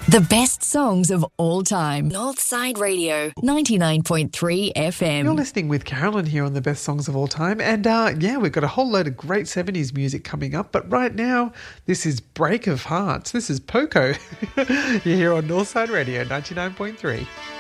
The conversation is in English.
The best songs of all time. Northside Radio, 99.3 FM. You're listening with Carolyn here on the best songs of all time. And we've got a whole load of great 70s music coming up. But right now, this is Break of Hearts. This is Poco. You're here on Northside Radio, 99.3.